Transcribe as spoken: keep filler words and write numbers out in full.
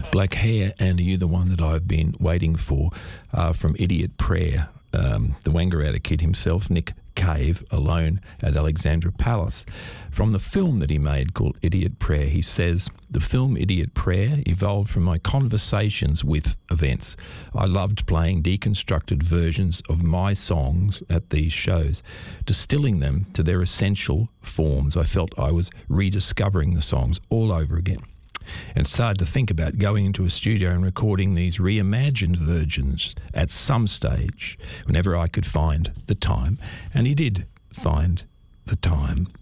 Black Hair and Are You the One That I've Been Waiting For uh, from Idiot Prayer, um, the Wangaratta Kid himself, Nick Cave, alone at Alexandra Palace. From the film that he made called Idiot Prayer, he says, the film Idiot Prayer evolved from my conversations with events. I loved playing deconstructed versions of my songs at these shows, distilling them to their essential forms. I felt I was rediscovering the songs all over again, and started to think about going into a studio and recording these reimagined versions at some stage, whenever I could find the time. And he did find the time.